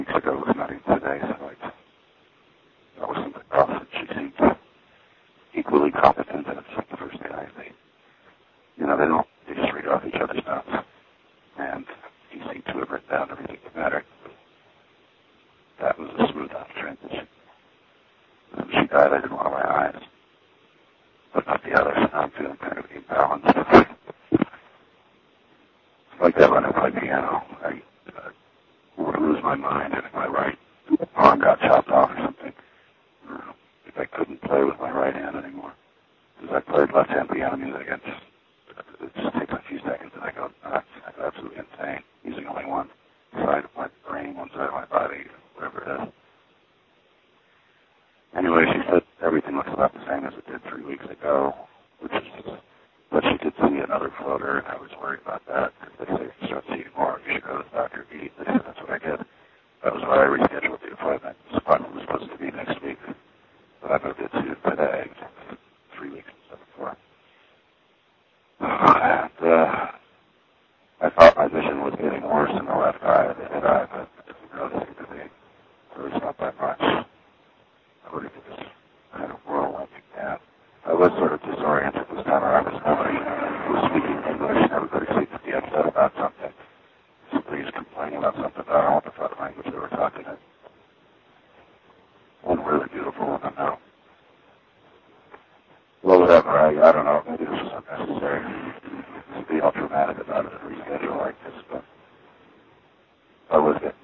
weeks ago was not even today, so that was something else, and she seemed equally competent, and it's like the first guy. They just read off each other's notes, and he seemed to have written down everything that mattered. That was a smooth out transition. When she died, I did one of my eyes, but not the other, so I'm feeling kind of imbalanced. Like that when I play piano, I would lose my mind, and if my right arm got chopped off or something, or if I couldn't play with my right hand anymore. Because I played left-hand piano music, it just takes a few seconds, and I go nuts. I go absolutely insane, using only one side of my brain, one side of my body, whatever it is. Anyway, she said everything looks about the same as it did 3 weeks ago, but she did see another floater, and I was worried about that, because they say if you start seeing more, you should go to the doctor immediately, so that's what I did. That was why I rescheduled the appointment. This appointment was supposed to be next week, but I moved it to today, 3 weeks instead of 4. And I thought my vision was getting worse in the left eye than the right eye, but it didn't really seem to be. So it's not that much. I would have just kind of whirlwind again. I was sort of disoriented this time around because nobody was speaking English, and everybody seemed to be upset about something. Somebody was complaining about something, but I don't know what the fuck language they were talking in. One really beautiful one, I know. Well, whatever, I don't know, maybe this was unnecessary to be all dramatic about it and reschedule like this, but I was getting